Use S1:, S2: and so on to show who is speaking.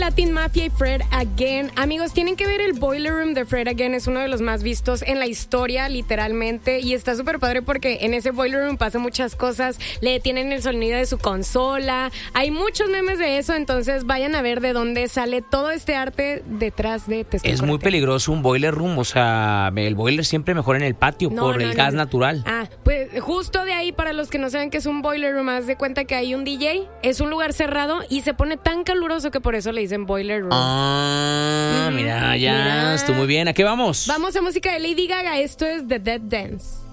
S1: Latin Mafia y Fred Again. Amigos, tienen que ver el Boiler Room de Fred Again. Es uno de los más vistos en la historia, literalmente. Y está súper padre porque en ese Boiler Room pasan muchas cosas. Le detienen el sonido de su consola. Hay muchos memes de eso, entonces vayan a ver de dónde sale todo este arte detrás de Tesco.
S2: Es muy peligroso un boiler room, o sea, el boiler siempre mejor en el patio por el gas natural.
S1: Pues justo de ahí, para los que no saben qué es un Boiler Room, haz de cuenta que hay un DJ, es un lugar cerrado y se pone tan caluroso que por eso le dicen Boiler Room.
S2: Mira, estuvo muy bien. ¿A qué vamos?
S1: Vamos a música de Lady Gaga, esto es The Dead Dance.